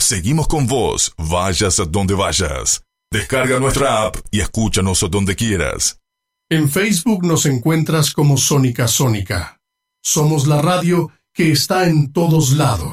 Seguimos con vos, vayas a donde vayas. Descarga nuestra app y escúchanos donde quieras. En Facebook nos encuentras como Sónica Sónica. Somos la radio que está en todos lados.